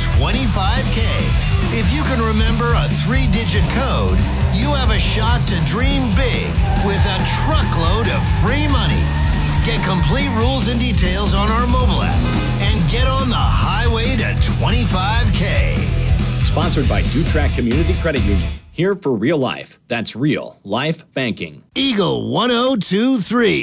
25K. If you can remember a 3-digit code, you have a shot to dream big with a truckload of free money. Get complete rules and details on our mobile app and get on the highway to 25K. Sponsored by Dutrack Community Credit Union. Here for real life. That's real life banking. Eagle 1023.